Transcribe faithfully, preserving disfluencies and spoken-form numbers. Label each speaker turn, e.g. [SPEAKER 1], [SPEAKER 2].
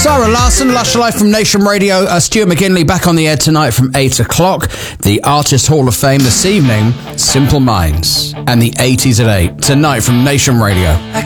[SPEAKER 1] Sarah Larson, Lush Life from Nation Radio. Uh, Stuart McGinley back on the air tonight from eight o'clock. The Artist Hall of Fame this evening, Simple Minds. And the eighties at eight. Tonight from Nation Radio.